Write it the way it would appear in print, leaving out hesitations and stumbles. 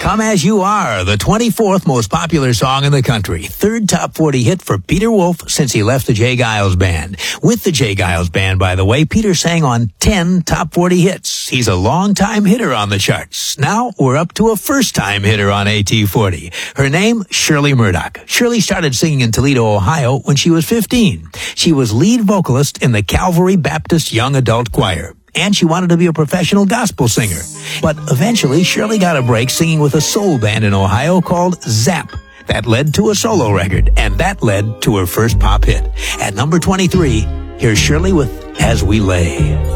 Come As You Are, the 24th most popular song in the country. Third top 40 hit for Peter Wolf since he left the Jay Giles Band. With the Jay Giles Band, by the way, Peter sang on 10 top 40 hits. He's a long-time hitter on the charts. Now we're up to a first-time hitter on AT40. Her name, Shirley Murdoch. Shirley started singing in Toledo, Ohio when she was 15. She was lead vocalist in the Calvary Baptist Young Adult Choir. And she wanted to be a professional gospel singer. But eventually, Shirley got a break singing with a soul band in Ohio called Zap. That led to a solo record, and that led to her first pop hit. At number 23, here's Shirley with As We Lay.